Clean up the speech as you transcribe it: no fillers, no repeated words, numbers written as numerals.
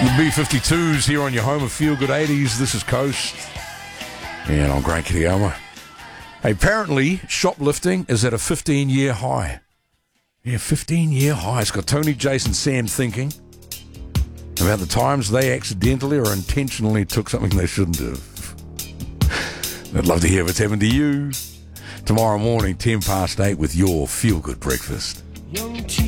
B-52s here on your home of Feel Good 80s. This is Coast. And I'm Grant Kitayama. Hey, apparently, shoplifting is at a 15-year high. Yeah, 15-year high. It's got Tony, Jason, Sam thinking about the times they accidentally or intentionally took something they shouldn't have. I'd love to hear what's happened to you. Tomorrow morning, 8:10 with your Feel Good Breakfast.